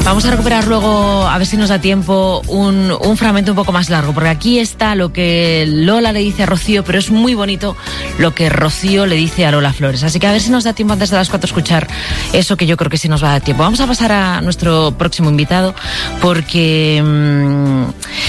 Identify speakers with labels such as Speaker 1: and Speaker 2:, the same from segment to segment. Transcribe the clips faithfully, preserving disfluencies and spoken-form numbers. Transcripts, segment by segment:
Speaker 1: Vamos a recuperar luego, a ver si nos da tiempo, un, un fragmento un poco más largo, porque aquí está lo que Lola le dice a Rocío, pero es muy bonito lo que Rocío le dice a Lola Flores. Así que a ver si nos da tiempo antes de las cuatro escuchar eso, que yo creo que sí nos va a dar tiempo. Vamos a pasar a nuestro próximo invitado, porque mmm,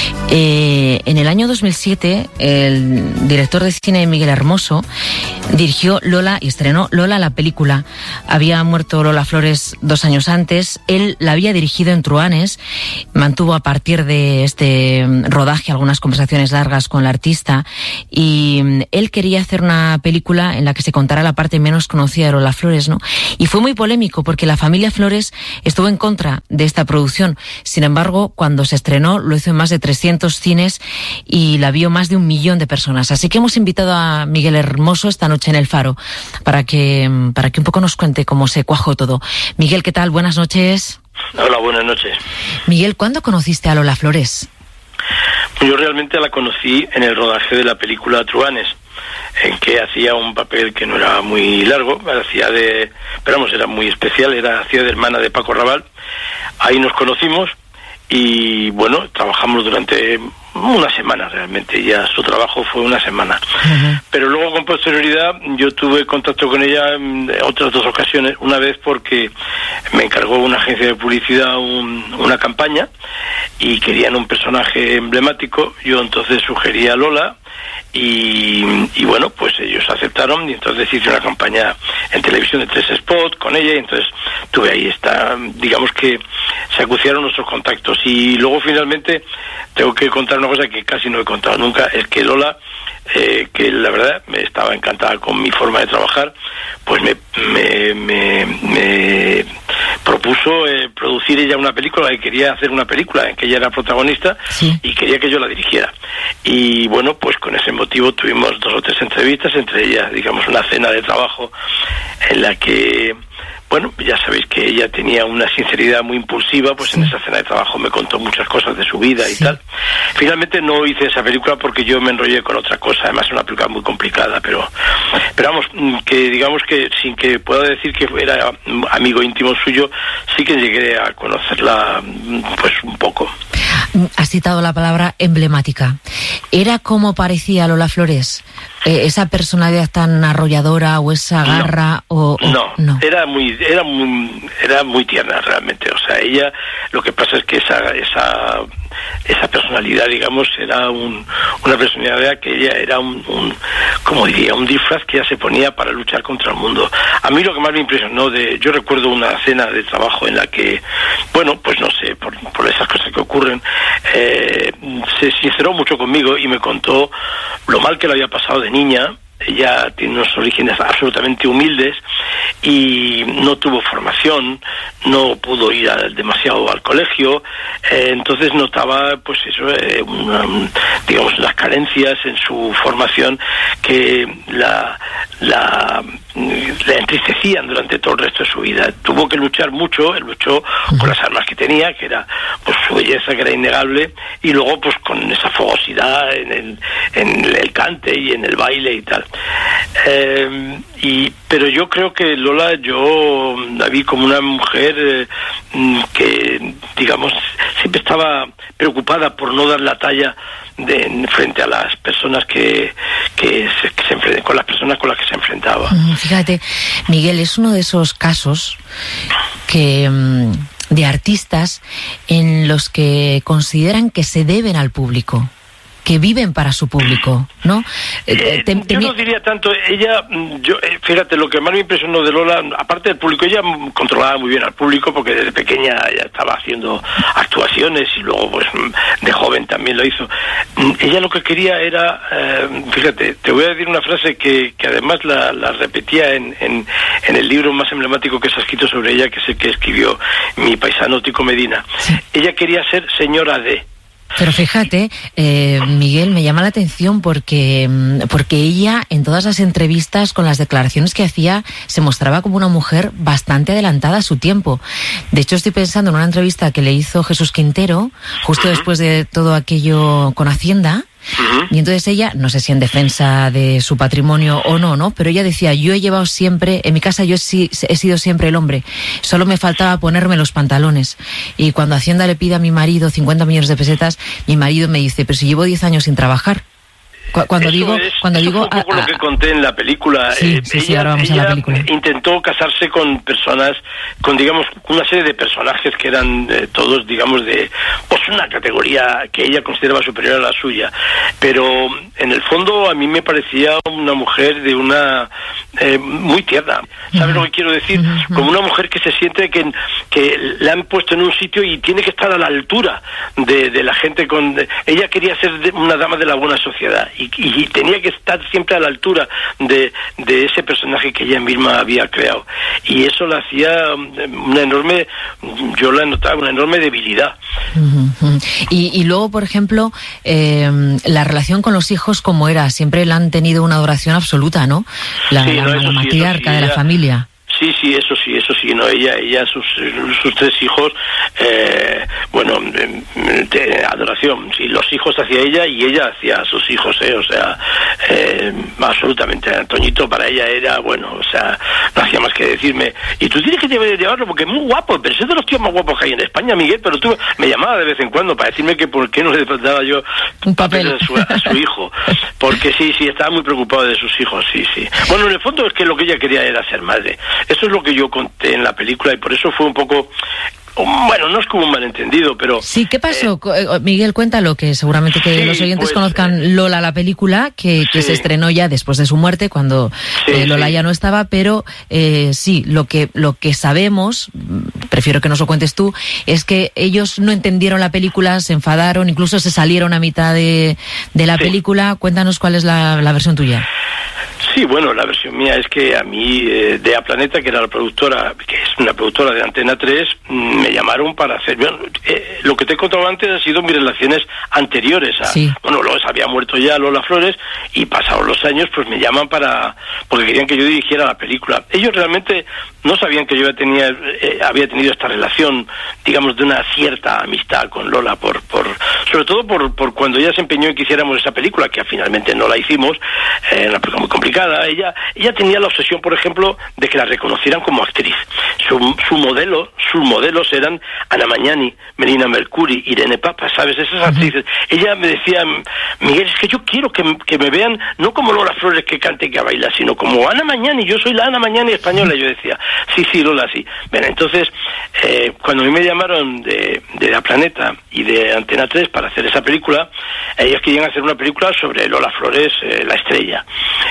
Speaker 1: eh, en el año dos mil siete el director de cine Miguel Hermoso dirigió Lola y estrenó Lola, la película. Había muerto Lola Flores dos años antes. Él la había dirigido en Truanes, mantuvo a partir de este rodaje algunas conversaciones largas con la artista, y él quería hacer una película en la que se contara la parte menos conocida de Lola Flores, ¿no? Y fue muy polémico porque la familia Flores estuvo en contra de esta producción. Sin embargo, cuando se estrenó, lo hizo en más de trescientos cines y la vio más de un millón de personas. Así que hemos invitado a Miguel Hermoso esta noche en El Faro para que, para que un poco nos cuente cómo se cuajó todo. Miguel, ¿qué tal? Buenas noches.
Speaker 2: Hola, buenas noches.
Speaker 1: Miguel, ¿cuándo conociste a Lola Flores?
Speaker 2: Yo realmente la conocí en el rodaje de la película Truanes, en que hacía un papel que no era muy largo, hacía de, pero vamos, era muy especial, era hacía de hermana de Paco Raval. Ahí nos conocimos y bueno, trabajamos durante una semana realmente, ya su trabajo fue una semana. Uh-huh. Pero luego con posterioridad yo tuve contacto con ella en otras dos ocasiones, una vez porque me encargó una agencia de publicidad un, una campaña y querían un personaje emblemático. Yo entonces sugerí a Lola y, y bueno, pues ellos aceptaron y entonces hice una campaña en televisión de tres spots con ella y entonces tuve ahí esta, digamos que se acuciaron nuestros contactos. Y luego finalmente tengo que contar una cosa que casi no he contado nunca, es que Lola, eh, que la verdad me estaba encantada con mi forma de trabajar, pues me, me, me, me propuso eh, producir ella una película, que quería hacer una película en que ella era protagonista, sí, y quería que yo la dirigiera. Y bueno, pues con ese motivo tuvimos dos o tres entrevistas, entre ellas, digamos, una cena de trabajo en la que, bueno, ya sabéis que ella tenía una sinceridad muy impulsiva, pues sí, en esa cena de trabajo me contó muchas cosas de su vida y sí, tal. Finalmente no hice esa película porque yo me enrollé con otra cosa, además es una película muy complicada, pero, pero vamos, que digamos que sin que pueda decir que era amigo íntimo suyo, sí que llegué a conocerla pues un poco.
Speaker 1: Has citado la palabra emblemática. ¿Era como parecía Lola Flores? Eh, ¿Esa personalidad tan arrolladora o esa garra?
Speaker 2: No,
Speaker 1: o, o,
Speaker 2: no, no, era muy, era muy, era muy tierna realmente. O sea, ella, lo que pasa es que esa, esa, esa personalidad, digamos, era un, una personalidad que ella era un, un, como diría, un disfraz que ella se ponía para luchar contra el mundo. A mí lo que más me impresionó de, yo recuerdo una cena de trabajo en la que, bueno, pues no sé, por, por esas cosas que ocurren, eh, se sinceró mucho conmigo y me contó lo mal que le había pasado de niña. Ella tiene unos orígenes absolutamente humildes y no tuvo formación, no pudo ir a, demasiado al colegio, eh, entonces notaba pues eso, eh, una, digamos, las carencias en su formación que la, la, la entristecían durante todo el resto de su vida. Tuvo que luchar mucho, él luchó con las armas que tenía, que era pues su belleza, que era innegable, y luego pues con esa fogosidad en el, en el cante y en el baile y tal. Eh, y pero yo creo que Lola, yo la vi como una mujer eh, que, digamos, siempre estaba preocupada por no dar la talla de, frente a las personas que, que, se, que se enfrentan, con las personas con las que se enfrentaba.
Speaker 1: Fíjate, Miguel, es uno de esos casos que de artistas en los que consideran que se deben al público, que viven para su público, ¿no?
Speaker 2: Eh, te, te, yo no diría tanto, ella, yo, fíjate, lo que más me impresionó de Lola, aparte del público, ella controlaba muy bien al público porque desde pequeña ya estaba haciendo actuaciones y luego pues de joven también lo hizo. Ella lo que quería era, eh, fíjate, te voy a decir una frase que, que además la, la repetía en, en, en el libro más emblemático que se ha escrito sobre ella, que es el que escribió mi paisano Tico Medina. Sí. Ella quería ser señora de...
Speaker 1: Pero fíjate, eh, Miguel, me llama la atención porque, porque ella, en todas las entrevistas, con las declaraciones que hacía, se mostraba como una mujer bastante adelantada a su tiempo. De hecho, estoy pensando en una entrevista que le hizo Jesús Quintero, justo después de todo aquello con Hacienda, Uh-huh. Y entonces ella, no sé si en defensa de su patrimonio o no, ¿no? Pero ella decía, yo he llevado siempre, en mi casa yo he, he sido siempre el hombre, solo me faltaba ponerme los pantalones. Y cuando Hacienda le pide a mi marido cincuenta millones de pesetas, mi marido me dice, pero si llevo diez años sin trabajar. Cuando
Speaker 2: eso
Speaker 1: digo,
Speaker 2: es,
Speaker 1: cuando
Speaker 2: eso
Speaker 1: digo,
Speaker 2: fue un poco
Speaker 1: a, a,
Speaker 2: lo que conté en la película.
Speaker 1: Sí,
Speaker 2: eh,
Speaker 1: sí,
Speaker 2: ella,
Speaker 1: sí, ahora vamos
Speaker 2: ella
Speaker 1: a la película.
Speaker 2: Intentó casarse con personas, con digamos una serie de personajes que eran eh, todos, digamos, de pues una categoría que ella consideraba superior a la suya. Pero en el fondo a mí me parecía una mujer de una eh, muy tierna. ¿Sabes uh-huh. lo que quiero decir? Uh-huh. Como una mujer que se siente que que la han puesto en un sitio y tiene que estar a la altura de, de la gente. Con de, ella quería ser de, una dama de la buena sociedad. Y, y tenía que estar siempre a la altura de, de ese personaje que ella misma había creado. Y eso la hacía una enorme, yo la notaba, una enorme debilidad.
Speaker 1: Uh-huh. Y, y luego, por ejemplo, eh, la relación con los hijos, ¿cómo era? Siempre la han tenido una adoración absoluta, ¿no? La,
Speaker 2: sí,
Speaker 1: la,
Speaker 2: no,
Speaker 1: la
Speaker 2: sí,
Speaker 1: matriarca
Speaker 2: sí,
Speaker 1: de la
Speaker 2: ella...
Speaker 1: familia.
Speaker 2: Sí, sí, eso sí, eso sí, no, ella, ella, sus, sus tres hijos, eh, bueno, de, de adoración, sí, los hijos hacia ella y ella hacia sus hijos, eh, o sea, eh, absolutamente, Antoñito para ella era, bueno, o sea, no hacía más que decirme, y tú tienes que llevarlo porque es muy guapo, pero es de los tíos más guapos que hay en España, Miguel, pero tú me llamaba de vez en cuando para decirme que por qué no le daba yo
Speaker 1: un papel
Speaker 2: a su, a su hijo, porque sí, sí, estaba muy preocupado de sus hijos, sí, sí. Bueno, en el fondo es que lo que ella quería era ser madre. Eso es lo que yo conté en la película y por eso fue un poco... Bueno, no es como un malentendido, pero...
Speaker 1: Sí, ¿qué pasó? Eh, Miguel, cuéntalo, que seguramente que sí, los oyentes pues, conozcan Lola, la película, que, que sí. se estrenó ya después de su muerte, cuando sí, eh, Lola sí. ya no estaba, pero eh, sí, lo que, lo que sabemos, prefiero que nos lo cuentes tú, es que ellos no entendieron la película, se enfadaron, incluso se salieron a mitad de, de la sí. película. Cuéntanos cuál es la, la versión tuya.
Speaker 2: Sí, bueno, la versión mía es que a mí, eh, de A Planeta, que era la productora, que es una productora de Antena tres, me llamaron para hacer... Bueno, eh, lo que te he contado antes ha sido mis relaciones anteriores a... Sí. Bueno, Lola había muerto ya Lola Flores y pasados los años pues me llaman para... porque querían que yo dirigiera la película. Ellos realmente no sabían que yo tenía, eh, había tenido esta relación, digamos, de una cierta amistad con Lola, por, por sobre todo por, por cuando ella se empeñó en que hiciéramos esa película, que finalmente no la hicimos, eh, una película muy complicada. Ella, ella tenía la obsesión, por ejemplo, de que la reconocieran como actriz. Su, su modelo, sus modelos eran Ana Magnani, Melina Mercuri, Irene Papa, ¿sabes? Esas actrices. Uh-huh. Ella me decía, Miguel, es que yo quiero que, que me vean no como Lola Flores que cante y que baila, sino como Ana Magnani. Yo soy la Ana Magnani española. Yo decía, sí, sí, Lola, sí. Bueno, entonces, eh, cuando a mí me llamaron de, de La Planeta y de Antena tres para hacer esa película, ellos querían hacer una película sobre Lola Flores, eh, la estrella.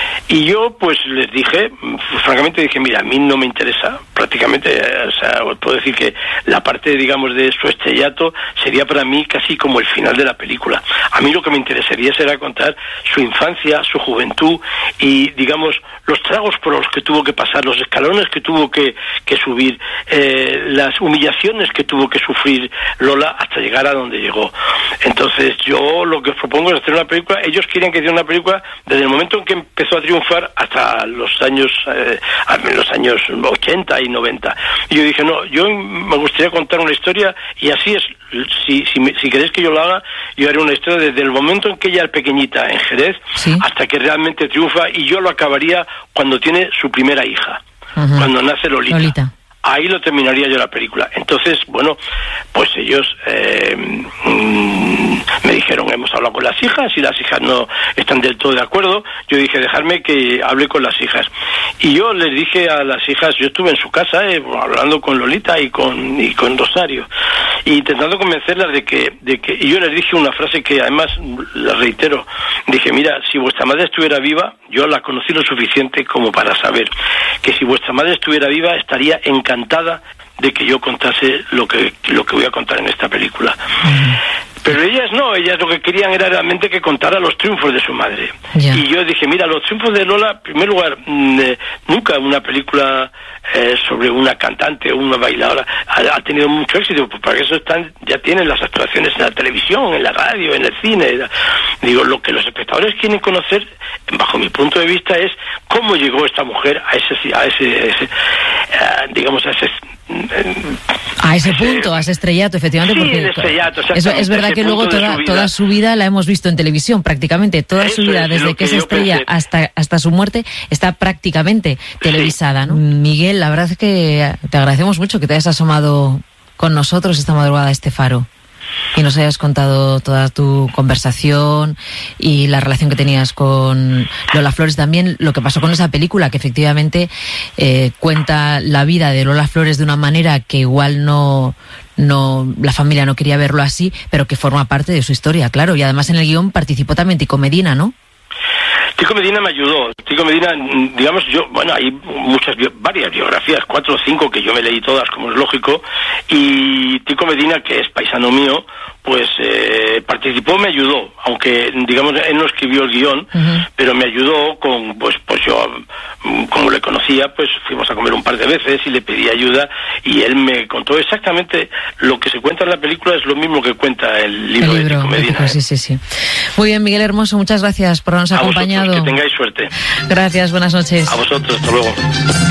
Speaker 2: Y yo, pues, les dije, francamente dije, mira, a mí no me interesa, prácticamente, o sea, os puedo decir que la parte, digamos, de su estrellato sería para mí casi como el final de la película. A mí lo que me interesaría será contar su infancia, su juventud y, digamos, los tragos por los que tuvo que pasar, los escalones que tuvo que, que subir, eh, las humillaciones que tuvo que sufrir Lola hasta llegar a donde llegó. Entonces, yo lo que os propongo es hacer una película. Ellos querían que hiciera una película desde el momento en que empezó a triunfar hasta los años eh, los años ochenta y noventa. Y yo dije, no, yo me gustaría contar una historia y así es. Si, si, si queréis que yo lo haga, yo haré una historia desde el momento en que ella es pequeñita en Jerez, ¿sí?, hasta que realmente triunfa, y yo lo acabaría cuando tiene su primera hija, uh-huh. cuando nace Lolita. Lolita. Ahí lo terminaría yo la película. Entonces, bueno, pues ellos eh, mmm, me dijeron, hemos hablado con las hijas y las hijas no están del todo de acuerdo. Yo dije, dejadme que hable con las hijas. Y yo les dije a las hijas, yo estuve en su casa eh, hablando con Lolita y con y con Rosario, y intentando convencerlas de que, de que... Y yo les dije una frase que además la reitero. Dije, mira, si vuestra madre estuviera viva, yo la conocí lo suficiente como para saber que si vuestra madre estuviera viva estaría encantada de que yo contase lo que lo que voy a contar en esta película. Pero ellas no, ellas lo que querían era realmente que contara los triunfos de su madre. Yeah. Y yo dije, mira, los triunfos de Lola, en primer lugar, eh, nunca una película eh, sobre una cantante o una bailadora ha, ha tenido mucho éxito, pues para eso están, ya tienen las actuaciones en la televisión, en la radio, en el cine. Digo, lo que los espectadores quieren conocer, bajo mi punto de vista, es cómo llegó esta mujer a ese, a ese, ese uh, digamos, a ese...
Speaker 1: A ese punto, a ese estrellato, efectivamente,
Speaker 2: sí,
Speaker 1: porque
Speaker 2: el estrellato,
Speaker 1: eso es verdad que que luego toda su, toda su vida la hemos visto en televisión, prácticamente. Toda
Speaker 2: Eso
Speaker 1: su vida,
Speaker 2: es,
Speaker 1: desde que, que se estrella hasta, hasta su muerte, está prácticamente televisada, ¿no? Sí. Miguel, la verdad es que te agradecemos mucho que te hayas asomado con nosotros esta madrugada a este faro y nos hayas contado toda tu conversación y la relación que tenías con Lola Flores, también lo que pasó con esa película, que efectivamente eh, cuenta la vida de Lola Flores de una manera que igual no, no la familia no quería verlo así, pero que forma parte de su historia, claro, y además en el guión participó también Tico Medina, ¿no?
Speaker 2: Tico Medina me ayudó. Tico Medina, digamos, yo, bueno, hay muchas, varias biografías, cuatro o cinco que yo me leí todas, como es lógico, y Tico Medina, que es paisano mío, pues eh, participó, me ayudó, aunque, digamos, él no escribió el guión, uh-huh. pero me ayudó con, pues, pues yo, como le conocía, pues fuimos a comer un par de veces y le pedí ayuda, y él me contó exactamente lo que se cuenta en la película, es lo mismo que cuenta el libro, el libro de Tico Medina.
Speaker 1: ¿eh? Sí, sí, sí. Muy bien, Miguel Hermoso, muchas gracias por habernos
Speaker 2: a
Speaker 1: acompañado.
Speaker 2: Vosotros, que tengáis suerte.
Speaker 1: Gracias, buenas noches.
Speaker 2: A vosotros, hasta luego.